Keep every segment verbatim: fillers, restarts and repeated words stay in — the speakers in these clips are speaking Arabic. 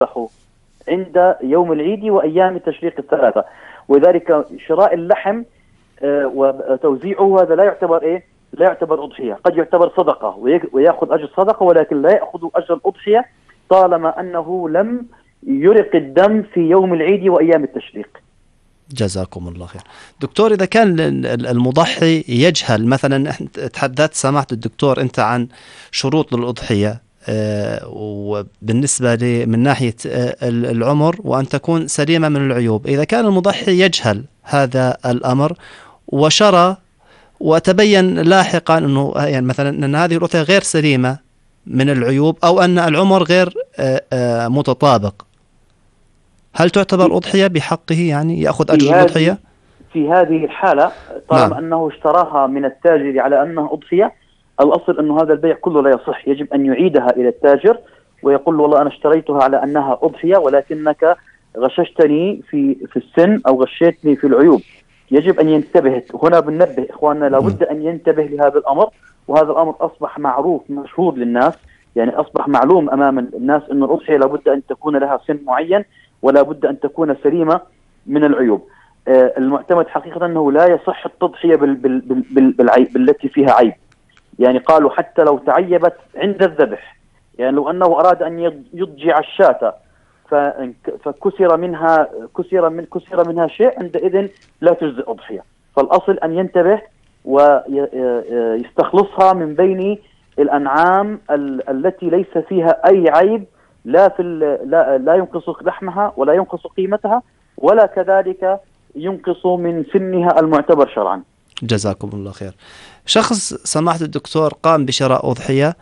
عند يوم العيد وأيام التشريق الثلاثة. وذلك شراء اللحم وتوزيعه هذا لا يعتبر إيه؟ لا يعتبر أضحية. قد يعتبر صدقة ويأخذ أجر صدقة، ولكن لا يأخذ أجر الأضحية طالما أنه لم يرق الدم في يوم العيد وأيام التشريق. جزاكم الله خير. دكتور، إذا كان المضحي يجهل، مثلا تحدثت سماحة الدكتور أنت عن شروط للأضحية وبالنسبة لي من ناحية العمر وأن تكون سليمة من العيوب. إذا كان المضحي يجهل هذا الأمر وشرى وتبين لاحقا أنه يعني مثلا أن هذه الأضحية غير سليمة من العيوب أو أن العمر غير متطابق، هل تعتبر أضحية بحقه؟ يعني يأخذ أجر الأضحية في هذه الحالة طالما نعم. أنه اشتراها من التاجر على أنها أضحية، الأصل أنه هذا البيع كله لا يصح. يجب أن يعيدها إلى التاجر ويقول له والله أنا اشتريتها على أنها أضحية ولكنك غششتني في في السن أو غشيتني في العيوب. يجب أن ينتبه هنا. بننبه إخواننا لابد أن ينتبه لهذا الأمر، وهذا الأمر أصبح معروف مشهور للناس، يعني أصبح معلوم أمام الناس أن الأضحية لابد أن تكون لها سن معين ولا بد أن تكون سليمة من العيوب. آه المعتمد حقيقة أنه لا يصح التضحية بال بال بال بالعيب بالتي فيها عيب. يعني قالوا حتى لو تعيبت عند الذبح، يعني لو أنه أراد أن يضجع الشاة فكسر منها كسر من كسر منها شيء، عندئذ لا تجزئ أضحية. فالأصل أن ينتبه ويستخلصها من بين الأنعام التي ليس فيها أي عيب، لا في لا, لا ينقص لحمها ولا ينقص قيمتها ولا كذلك ينقص من سنها المعتبر شرعا. جزاكم الله خير. شخص سماحة الدكتور قام بشراء أضحية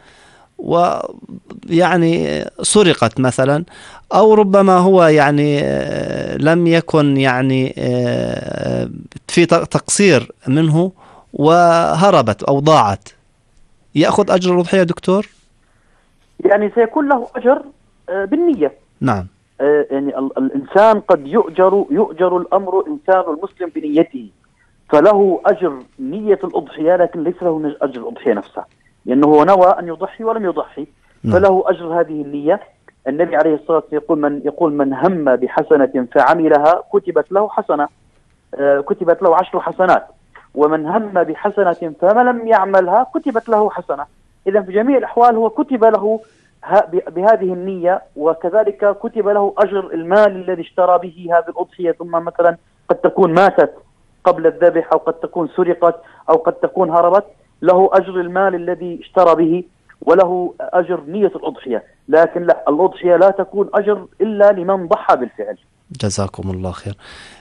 ويعني سرقت مثلا، أو ربما هو يعني لم يكن يعني في تقصير منه وهربت أو ضاعت، يأخذ أجر الأضحية دكتور؟ يعني سيكون له أجر بالنية. نعم. يعني الإنسان قد يؤجر يؤجر الأمر إنسان المسلم بنيته، فله أجر نية الأضحية لكن ليس له أجر الأضحية نفسها، لأنه هو نوى أن يضحي ولم يضحي. نعم. فله أجر هذه النية. النبي عليه الصلاة والسلام يقول من يقول من هم بحسنة فعملها كتبت له حسنة، آه كتبت له عشر حسنات، ومن هم بحسنة فما لم يعملها كتبت له حسنة. إذا في جميع الأحوال هو كتب له بهذه النية، وكذلك كتب له أجر المال الذي اشترى به هذه الأضحية. ثم مثلا قد تكون ماتت قبل الذبح، أو قد تكون سرقت، أو قد تكون هربت، له أجر المال الذي اشترى به وله أجر نية الأضحية. لكن لا، الأضحية لا تكون أجر إلا لمن ضحى بالفعل. جزاكم الله خير.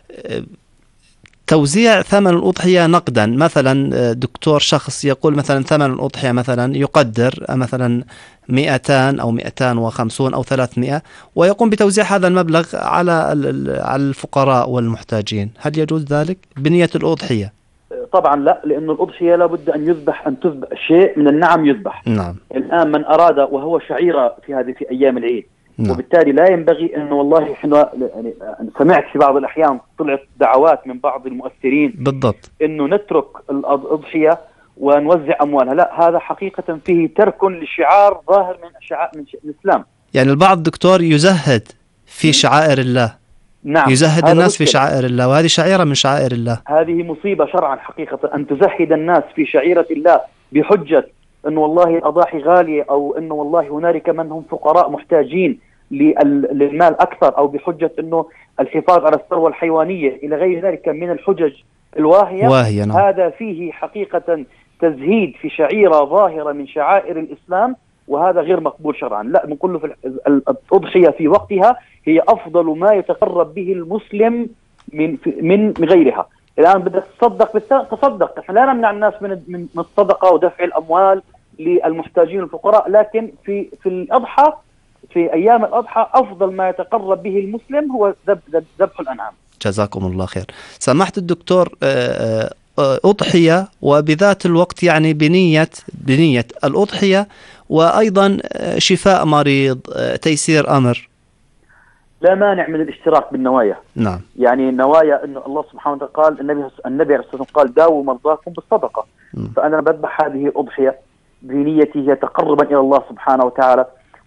توزيع ثمن الأضحية نقدا، مثلا دكتور شخص يقول مثلا ثمن الأضحية مثلا يقدر مثلا مئتان أو مئتان وخمسون أو ثلاثمائة، ويقوم بتوزيع هذا المبلغ على على الفقراء والمحتاجين، هل يجوز ذلك بنية الأضحية؟ طبعا لا، لأن الأضحية لابد أن يذبح أن تذبح شيء من النعم يذبح. نعم. الآن من أراد وهو شعيرة في هذه في أيام العيد، نعم. وبالتالي لا ينبغي أنه والله إحنا يعني سمعت في بعض الأحيان طلعت دعوات من بعض المؤثرين بالضبط أنه نترك الأضحية ونوزع أموالها. لا، هذا حقيقة فيه ترك لشعار ظاهر من شعائر من الإسلام. يعني البعض دكتور يزهد في شعائر الله. نعم. يزهد الناس في شعائر الله، وهذه شعيرة من شعائر الله. هذه مصيبة شرعا حقيقة، أن تزهد الناس في شعيرة الله بحجة أنه والله الأضاحي غالية، أو أنه والله هنالك من هم فقراء محتاجين للمال أكثر، أو بحجة أنه الحفاظ على الثروة الحيوانية إلى غير ذلك من الحجج الواهية. واهية. نعم. هذا فيه حقيقة تزهيد في شعيرة ظاهرة من شعائر الإسلام، وهذا غير مقبول شرعا. لا، بنقول في الأضحية في وقتها هي أفضل ما يتقرب به المسلم من من غيرها. الآن بدك تصدق تصدق، احنا لا نمنع الناس من من الصدقة ودفع الأموال للمحتاجين الفقراء، لكن في في الأضحى في أيام الأضحى أفضل ما يتقرب به المسلم هو ذبح الأنعام. جزاكم الله خير. سماحة الدكتور، أضحية وبذات الوقت يعني بنية بنية الأضحية وأيضا شفاء مريض، تيسير أمر، لا مانع من الاشتراك بالنوايا. نعم. يعني النوايا أن الله سبحانه وتعالى قال، النبي النبي عليه الصلاة والسلام قال داووا مرضاكم بالصدقة. م. فأنا بذبح هذه الأضحية بنيتي هي تقربا إلى الله سبحانه وتعالى،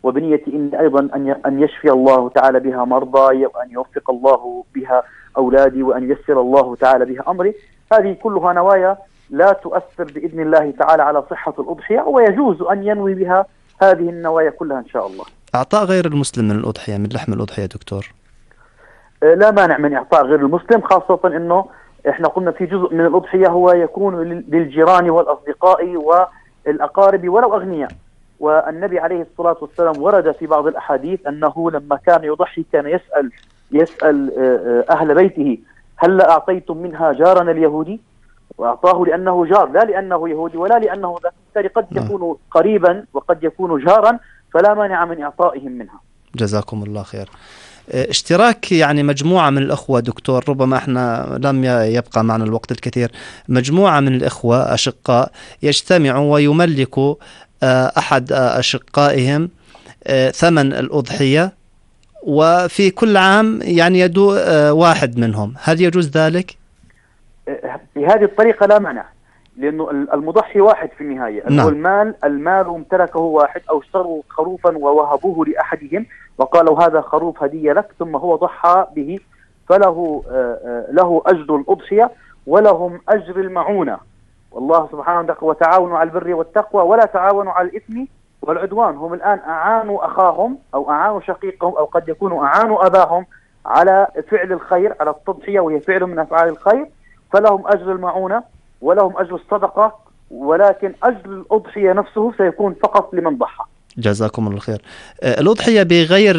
وبنية إن أيضا أن يشفي الله تعالى بها مرضى، وأن يوفق الله بها أولادي، وأن يسر الله تعالى بها أمري. هذه كلها نوايا لا تؤثر بإذن الله تعالى على صحة الأضحية، ويجوز أن ينوي بها هذه النوايا كلها إن شاء الله. أعطاء غير المسلم من الأضحية، من لحم الأضحية دكتور؟ لا مانع من إعطاء غير المسلم، خاصة أنه إحنا قلنا في جزء من الأضحية هو يكون للجيران والأصدقاء والأقارب ولو أغنياء. والنبي عليه الصلاة والسلام ورد في بعض الأحاديث أنه لما كان يضحي كان يسأل يسأل أهل بيته: هل أعطيتم منها جارنا اليهودي؟ وأعطاه لأنه جار، لا لأنه يهودي ولا لأنه ذا، قد يكون قريبا وقد يكون جارا، فلا مانع من إعطائهم منها. جزاكم الله خير. اشتراك يعني مجموعة من الأخوة دكتور، ربما احنا لم يبقى معنا الوقت الكثير، مجموعة من الأخوة أشقاء يجتمعوا ويملكوا أحد أشقائهم ثمن الأضحية، وفي كل عام يعني يدو واحد منهم، هل يجوز ذلك؟ بهذه الطريقة لا مانع، لأنه المضحي واحد في النهاية. نعم. المال المال امتلكه واحد، أو اشتروا خروفا ووهبوه لأحدهم وقالوا هذا خروف هدية لك، ثم هو ضحى به، فله له أجر الأضحية ولهم أجر المعونة. والله سبحانه وتعالى: وتعاونوا على البر والتقوى ولا تعاونوا على الإثم والعدوان. هم الآن أعانوا أخاهم أو أعانوا شقيقهم أو قد يكونوا أعانوا أباهم على فعل الخير، على التضحية وهي فعل من أفعال الخير، فلهم أجر المعونة ولهم أجر الصدقة، ولكن أجر الأضحية نفسه سيكون فقط لمن ضحى. جزاكم الله خير. الأضحية بغير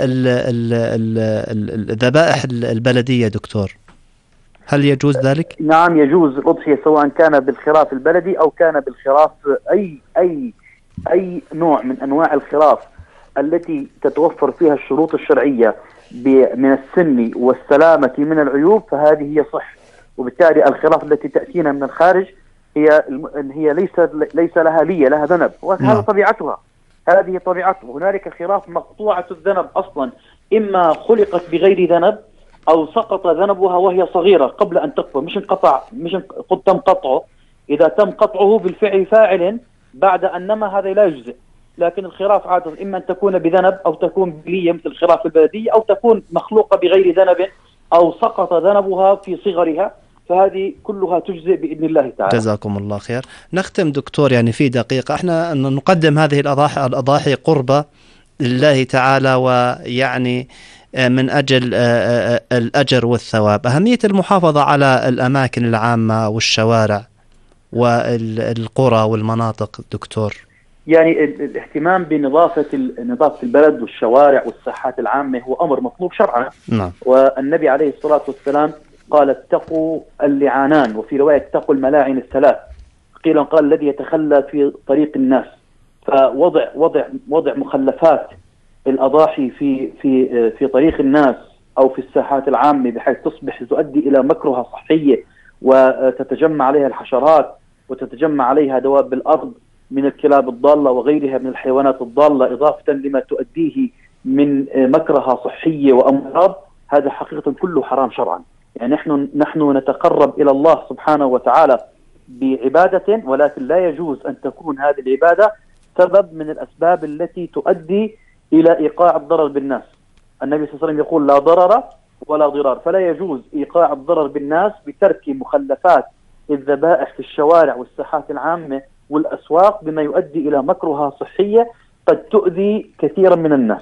الذبائح البلدية دكتور، هل يجوز ذلك؟ نعم يجوز الأضحية، سواء كان بالخراف البلدي أو كان بالخراف أي أي أي نوع من أنواع الخراف التي تتوفر فيها الشروط الشرعية من السن والسلامة من العيوب، فهذه هي صح. وبالتالي الخراف التي تأتينا من الخارج هي هي ليس ليس لها لية، لها ذنب، وهذا طبيعتها، هذه طبيعته. هنالك خراف مقطوعة الذنب أصلا، إما خلقت بغير ذنب أو سقط ذنبها وهي صغيرة قبل أن تقطع، مش انقطع، مش قد تم قطعه. إذا تم قطعه بالفعل فاعل بعد أن نما هذا لا يجزئ. لكن الخراف عادة إما أن تكون بذنب أو تكون بلية مثل الخراف البلدية، أو تكون مخلوقة بغير ذنب أو سقط ذنبها في صغرها، فهذه كلها تجزئ بإذن الله تعالى. جزاكم الله خير. نختم دكتور يعني في دقيقة، احنا نقدم هذه الأضاحي الأضاحي قربة لله تعالى، ويعني من أجل الأجر والثواب. أهمية المحافظة على الأماكن العامة والشوارع والقرى والمناطق دكتور. يعني الاهتمام بنظافة نظافة البلد والشوارع والساحات العامة هو أمر مطلوب شرعا. نعم. والنبي عليه الصلاة والسلام قال: اتقوا اللعانان، وفي رواية اتقوا الملاعن الثلاث. قيل قال: الذي يتخلى في طريق الناس. فوضع وضع وضع مخلفات الأضاحي في في في طريق الناس أو في الساحات العامة بحيث تصبح تؤدي إلى مكروه صحية، وتتجمع عليها الحشرات وتتجمع عليها دواب الأرض من الكلاب الضالة وغيرها من الحيوانات الضالة، إضافة لما تؤديه من مكروه صحية وأمراض. هذا حقيقة كله حرام شرعا. يعني نحن نحن نتقرب إلى الله سبحانه وتعالى بعبادة، ولكن لا يجوز أن تكون هذه العبادة سبب من الأسباب التي تؤدي إلى إيقاع الضرر بالناس. النبي صلى الله عليه وسلم يقول: لا ضرر ولا ضرار. فلا يجوز إيقاع الضرر بالناس بترك مخلفات الذبائح في الشوارع والساحات العامة والأسواق بما يؤدي إلى مكروه صحية قد تؤذي كثيرا من الناس.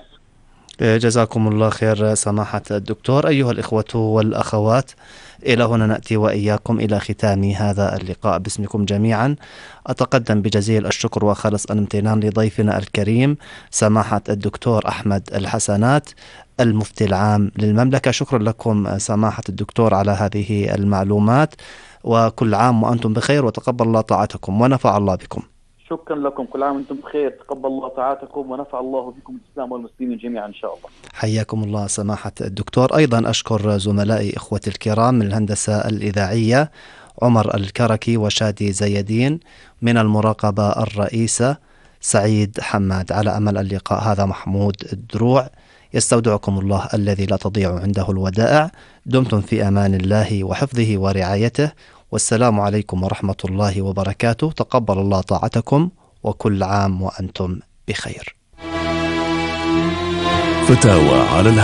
جزاكم الله خير سماحة الدكتور. أيها الإخوة والأخوات، إلى هنا نأتي وإياكم إلى ختام هذا اللقاء. باسمكم جميعا أتقدم بجزيل الشكر وخالص الامتنان لضيفنا الكريم سماحة الدكتور أحمد الحسنات المفتي العام للمملكة. شكرا لكم سماحة الدكتور على هذه المعلومات، وكل عام وأنتم بخير، وتقبل الله طاعتكم ونفع الله بكم. شكرا لكم، كل عام وانتم بخير، تقبل الله طاعتكم ونفع الله بكم الإسلام والمسلمين جميعا إن شاء الله. حياكم الله سماحة الدكتور. أيضا أشكر زملائي إخوتي الكرام من الهندسة الإذاعية عمر الكركي وشادي زيدين، من المراقبة الرئيسة سعيد حماد. على أمل اللقاء، هذا محمود الدروع، يستودعكم الله الذي لا تضيع عنده الودائع. دمتم في أمان الله وحفظه ورعايته، والسلام عليكم ورحمة الله وبركاته. تقبل الله طاعتكم، وكل عام وأنتم بخير. فتاوى على الهواء.